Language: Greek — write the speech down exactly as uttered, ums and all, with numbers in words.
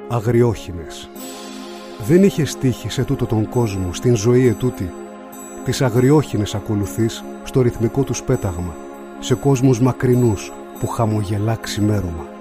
αγριόχινες. Δεν είχες τύχει σε τούτο τον κόσμο, στην ζωή ετούτη. Τις αγριόχινες ακολουθείς στο ρυθμικό τους πέταγμα, σε κόσμους μακρινούς που χαμογελά ξημέρωμα.